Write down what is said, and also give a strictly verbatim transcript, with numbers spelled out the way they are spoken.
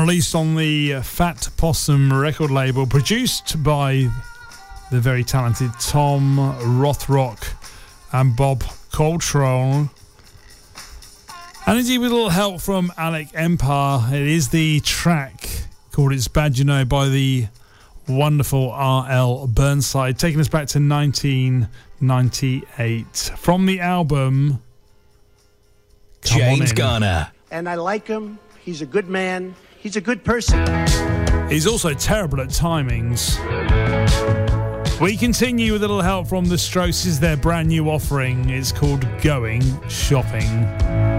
released on the Fat Possum record label, produced by the very talented Tom Rothrock and Bob Coltrane. And indeed, with a little help from Alec Empire, it is the track called It's Bad You Know by the wonderful R L Burnside, taking us back to nineteen ninety-eight. From the album Come James Garner. And I like him. He's a good man. He's a good person. He's also terrible at timings. We continue with a little help from The Strokes. This is their brand new offering. It's called Going Shopping.